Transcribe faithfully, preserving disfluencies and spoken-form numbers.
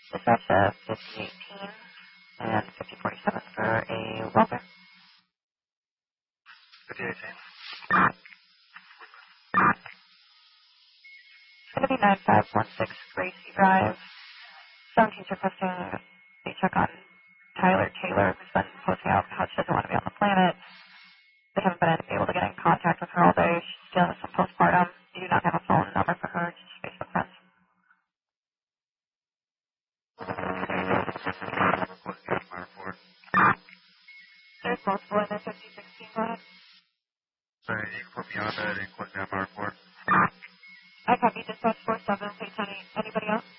Dispatch uh, fifty eighteen and fifty forty-seven for a welfare. fifty eighteen. It's going to be nine five one six Gracie Drive. seventeen's requesting a check on Tyler Taylor, who's been posting out how she doesn't want to be on the planet. They haven't been able to get in contact with her all day. She's dealing with some postpartum. You do not have a phone number for her, just Facebook friends. What's the my report? There's multiple in the fifty sixteen, go ahead. Sorry, you can put me on that and click on my report. I copy dispatch four seven, page ten. Anybody else?